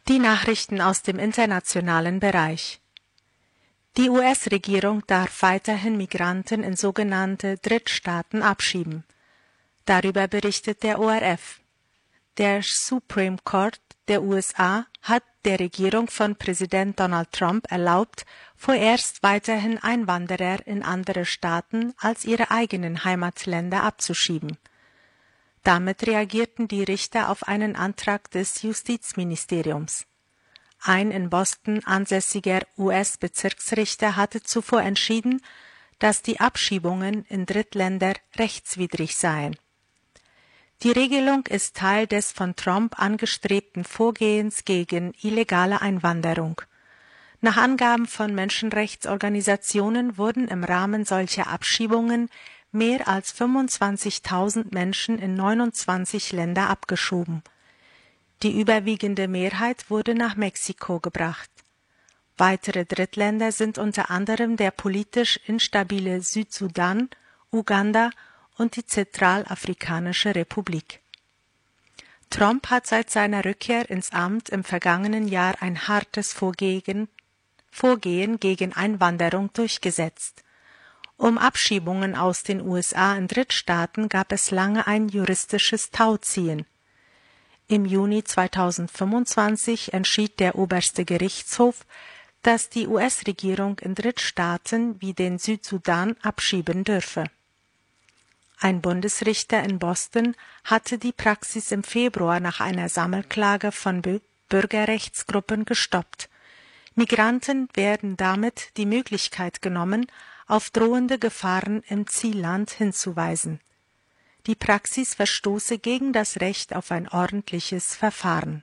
Die Nachrichten aus dem internationalen Bereich. Die US-Regierung darf weiterhin Migranten in sogenannte Drittstaaten abschieben. Darüber berichtet der ORF. Der Supreme Court der USA hat der Regierung von Präsident Donald Trump erlaubt, vorerst weiterhin Einwanderer in andere Staaten als ihre eigenen Heimatländer abzuschieben. Damit reagierten die Richter auf einen Antrag des Justizministeriums. Ein in Boston ansässiger US-Bezirksrichter hatte zuvor entschieden, dass die Abschiebungen in Drittländer rechtswidrig seien. Die Regelung ist Teil des von Trump angestrebten Vorgehens gegen illegale Einwanderung. Nach Angaben von Menschenrechtsorganisationen wurden im Rahmen solcher Abschiebungen mehr als 25.000 Menschen in 29 Länder abgeschoben. Die überwiegende Mehrheit wurde nach Mexiko gebracht. Weitere Drittländer sind unter anderem der politisch instabile Südsudan, Uganda und die Zentralafrikanische Republik. Trump hat seit seiner Rückkehr ins Amt im vergangenen Jahr ein hartes Vorgehen gegen Einwanderung durchgesetzt. Um Abschiebungen aus den USA in Drittstaaten gab es lange ein juristisches Tauziehen. Im Juni 2025 entschied der oberste Gerichtshof, dass die US-Regierung in Drittstaaten wie den Südsudan abschieben dürfe. Ein Bundesrichter in Boston hatte die Praxis im Februar nach einer Sammelklage von Bürgerrechtsgruppen gestoppt. Migranten werden damit die Möglichkeit genommen, auf drohende Gefahren im Zielland hinzuweisen. Die Praxis verstoße gegen das Recht auf ein ordentliches Verfahren.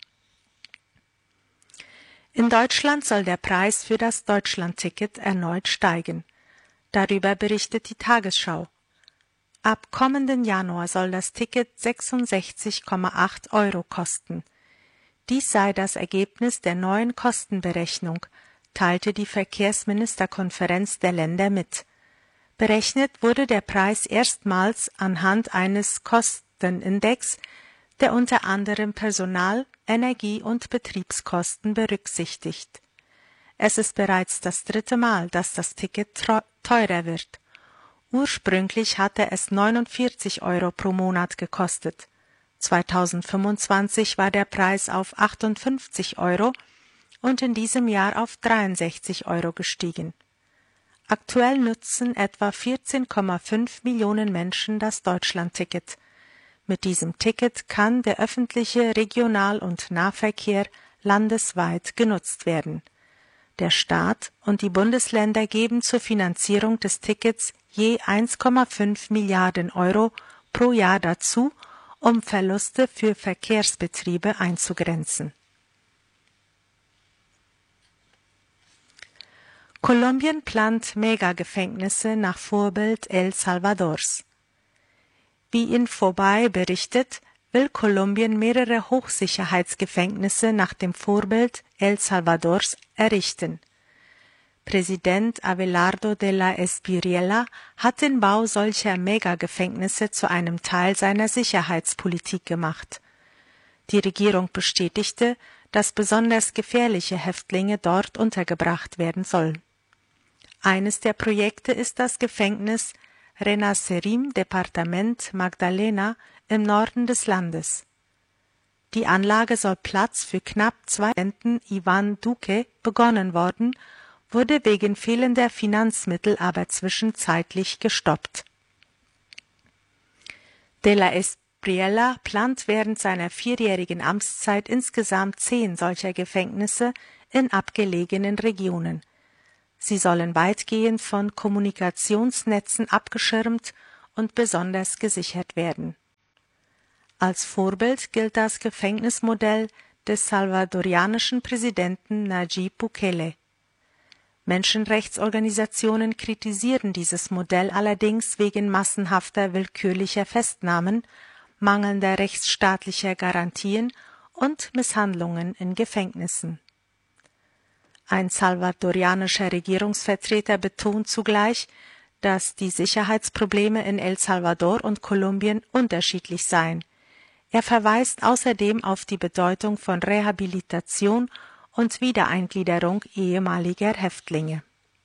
In Deutschland soll der Preis für das Deutschlandticket erneut steigen. Darüber berichtet die Tagesschau. Ab kommenden Januar soll das Ticket 66,8 € kosten. Dies sei das Ergebnis der neuen Kostenberechnung, teilte die Verkehrsministerkonferenz der Länder mit. Berechnet wurde der Preis erstmals anhand eines Kostenindex, der unter anderem Personal-, Energie- und Betriebskosten berücksichtigt. Es ist bereits das 3. Mal, dass das Ticket teurer wird. Ursprünglich hatte es 49 € pro Monat gekostet. 2025 war der Preis auf 58 € und in diesem Jahr auf 63 € gestiegen. Aktuell nutzen etwa 14,5 Millionen Menschen das Deutschlandticket. Mit diesem Ticket kann der öffentliche Regional- und Nahverkehr landesweit genutzt werden. Der Staat und die Bundesländer geben zur Finanzierung des Tickets je 1,5 Milliarden € pro Jahr dazu, um Verluste für Verkehrsbetriebe einzugrenzen. Kolumbien plant Megagefängnisse nach Vorbild El Salvadors. Wie Infobay berichtet, will Kolumbien mehrere Hochsicherheitsgefängnisse nach dem Vorbild El Salvadors errichten. Präsident Abelardo de la Espriella hat den Bau solcher Megagefängnisse zu einem Teil seiner Sicherheitspolitik gemacht. Die Regierung bestätigte, dass besonders gefährliche Häftlinge dort untergebracht werden sollen. Eines der Projekte ist das Gefängnis Renacerim Departament Magdalena im Norden des Landes. Die Anlage soll Platz für knapp 2 Präsidenten Iván Duque begonnen worden, wurde wegen fehlender Finanzmittel aber zwischenzeitlich gestoppt. De la Espriella plant während seiner 4-jährigen Amtszeit insgesamt 10 solcher Gefängnisse in abgelegenen Regionen. Sie sollen weitgehend von Kommunikationsnetzen abgeschirmt und besonders gesichert werden. Als Vorbild gilt das Gefängnismodell des salvadorianischen Präsidenten Nayib Bukele. Menschenrechtsorganisationen kritisieren dieses Modell allerdings wegen massenhafter willkürlicher Festnahmen, mangelnder rechtsstaatlicher Garantien und Misshandlungen in Gefängnissen. Ein salvadorianischer Regierungsvertreter betont zugleich, dass die Sicherheitsprobleme in El Salvador und Kolumbien unterschiedlich seien. Er verweist außerdem auf die Bedeutung von Rehabilitation und Wiedereingliederung ehemaliger Häftlinge.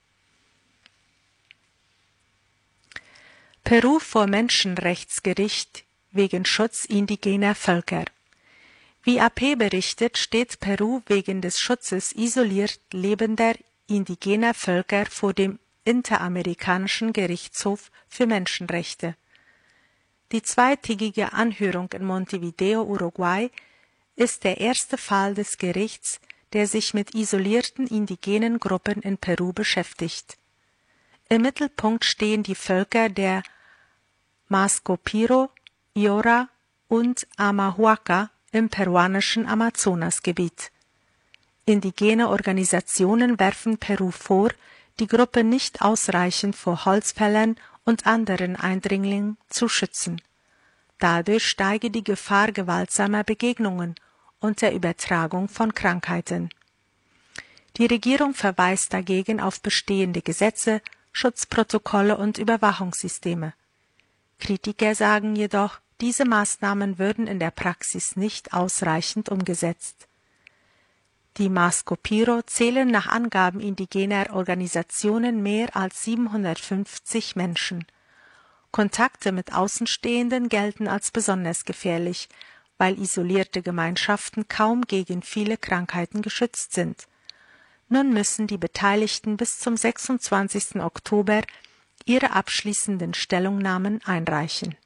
Peru vor Menschenrechtsgericht wegen Schutz indigener Völker. Wie AP berichtet, steht Peru wegen des Schutzes isoliert lebender indigener Völker vor dem Interamerikanischen Gerichtshof für Menschenrechte. Die zweitägige Anhörung in Montevideo, Uruguay, ist der erste Fall des Gerichts, der sich mit isolierten indigenen Gruppen in Peru beschäftigt. Im Mittelpunkt stehen die Völker der Mascopiro, Yora und Amahuaca im peruanischen Amazonasgebiet. Indigene Organisationen werfen Peru vor, die Gruppe nicht ausreichend vor Holzfällern und anderen Eindringlingen zu schützen. Dadurch steige die Gefahr gewaltsamer Begegnungen und der Übertragung von Krankheiten. Die Regierung verweist dagegen auf bestehende Gesetze, Schutzprotokolle und Überwachungssysteme. Kritiker sagen jedoch, diese Maßnahmen würden in der Praxis nicht ausreichend umgesetzt. Die Mascopiro zählen nach Angaben indigener Organisationen mehr als 750 Menschen. Kontakte mit Außenstehenden gelten als besonders gefährlich, weil isolierte Gemeinschaften kaum gegen viele Krankheiten geschützt sind. Nun müssen die Beteiligten bis zum 26. Oktober ihre abschließenden Stellungnahmen einreichen.